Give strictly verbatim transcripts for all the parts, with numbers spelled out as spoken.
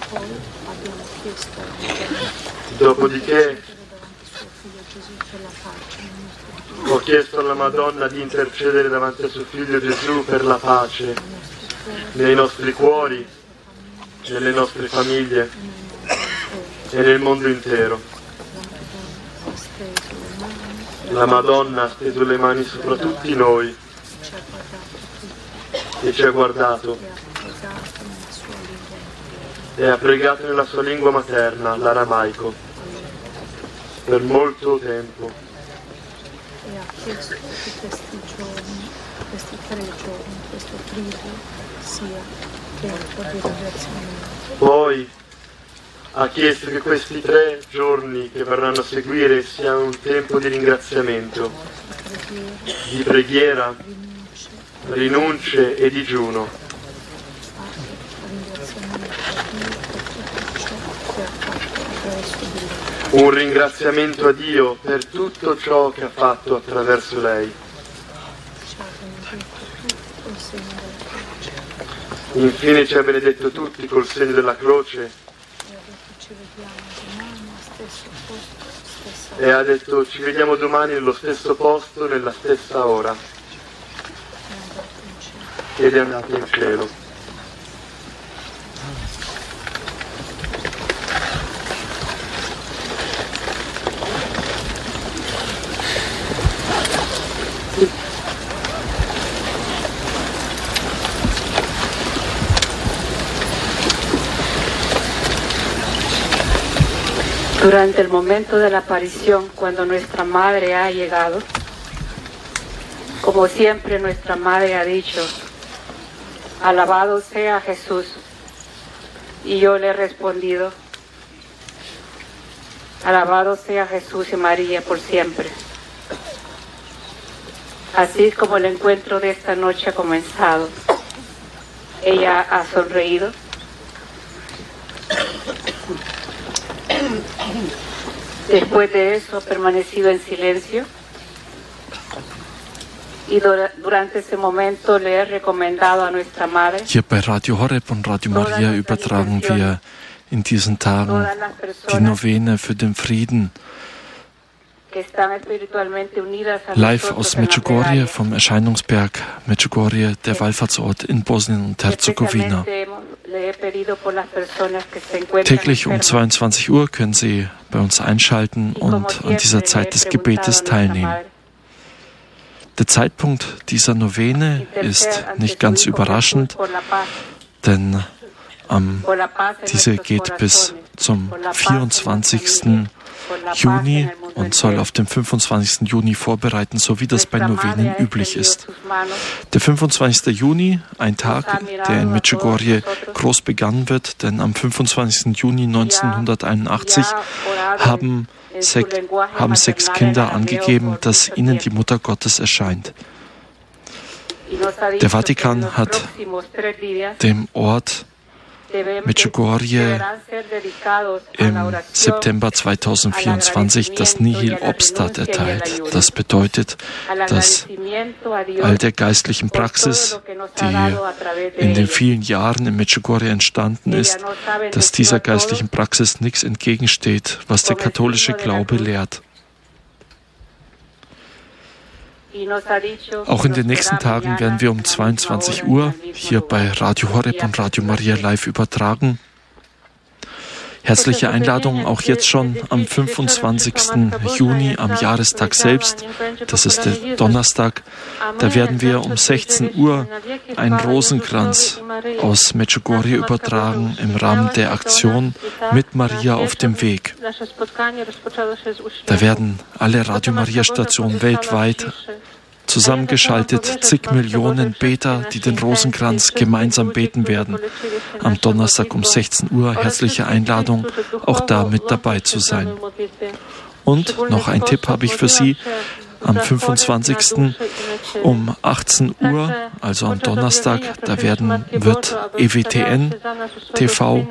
Dopodiché ho chiesto alla Madonna di intercedere davanti a suo figlio Gesù per la pace nei nostri cuori, nelle nostre famiglie e nel mondo intero. La Madonna ha steso le mani sopra tutti noi e ci ha guardato e ha pregato nella sua lingua materna, l'aramaico, per molto tempo. E ha chiesto che questi giorni, questi tre giorni, questo triduo sia tempo di ringraziamento. Poi ha chiesto che questi tre giorni che verranno a seguire siano un tempo di ringraziamento, di preghiera, rinunce e digiuno. Un ringraziamento a Dio per tutto ciò che ha fatto attraverso lei. Infine ci ha benedetto tutti col segno della croce e ha detto ci vediamo domani nello stesso posto, nella stessa ora. Ed è andato in cielo. Durante el momento de la aparición, cuando nuestra madre ha llegado, como siempre nuestra madre ha dicho, alabado sea Jesús, y yo le he respondido, alabado sea Jesús y María por siempre. Así como el encuentro de esta noche ha comenzado, ella ha sonreído. Después de eso ha permanecido en silencio y durante ese momento le he recomendado a nuestra madre. Hier bei Radio Horeb und Radio Maria übertragen wir in diesen Tagen die Novene für den Frieden. Live aus Medjugorje, vom Erscheinungsberg Medjugorje, der Wallfahrtsort in Bosnien und Herzegowina. Täglich um zweiundzwanzig Uhr können Sie bei uns einschalten und an dieser Zeit des Gebetes teilnehmen. Der Zeitpunkt dieser Novene ist nicht ganz überraschend, denn ähm, diese geht bis zum vierundzwanzigsten Juni und soll auf den fünfundzwanzigsten Juni vorbereiten, so wie das bei Novenen üblich ist. Der fünfundzwanzigste Juni, ein Tag, der in Medjugorje groß begangen wird, denn am fünfundzwanzigsten Juni neunzehnhunderteinundachtzig haben, sech, haben sechs Kinder angegeben, dass ihnen die Mutter Gottes erscheint. Der Vatikan hat dem Ort Medjugorje im September zweitausendvierundzwanzig das Nihil Obstat erteilt. Das bedeutet, dass all der geistlichen Praxis, die in den vielen Jahren in Medjugorje entstanden ist, dass dieser geistlichen Praxis nichts entgegensteht, was der katholische Glaube lehrt. Auch in den nächsten Tagen werden wir um zweiundzwanzig Uhr hier bei Radio Horeb und Radio Maria live übertragen. Herzliche Einladung auch jetzt schon am fünfundzwanzigsten Juni, am Jahrestag selbst. Das ist der Donnerstag. Da werden wir um sechzehn Uhr einen Rosenkranz aus Medjugorje übertragen im Rahmen der Aktion Mit Maria auf dem Weg. Da werden alle Radio Maria Stationen weltweit zusammengeschaltet, zig Millionen Beter, die den Rosenkranz gemeinsam beten werden. Am Donnerstag um sechzehn Uhr herzliche Einladung, auch da mit dabei zu sein. Und noch ein Tipp habe ich für Sie. Am fünfundzwanzigsten um achtzehn Uhr, also am Donnerstag, da werden, wird E W T N T V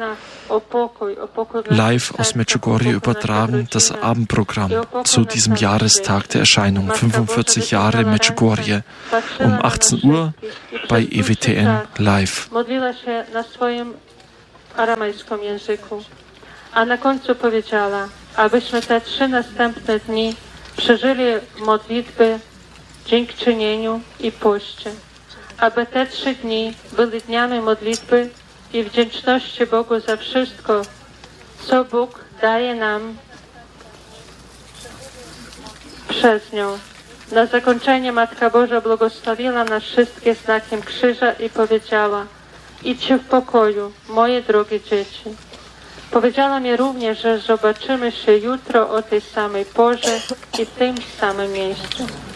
live aus Medjugorje übertragen, das Abendprogramm zu diesem Jahrestag der Erscheinung, fünfundvierzig Jahre Medjugorje, um achtzehn Uhr bei E W T N live. aramejskim języku. A na końcu powiedziała, abyśmy te trzy następne dni przeżyli modlitwy, dziękczynieniu i poście. Aby te trzy dni były dniami modlitwy i wdzięczności Bogu za wszystko, co Bóg daje nam przez nią. Na zakończenie Matka Boża błogosławiła nas wszystkie znakiem krzyża i powiedziała: idźcie w pokoju, moje drogie dzieci. Powiedziała mi również, że zobaczymy się jutro o tej samej porze i w tym samym miejscu.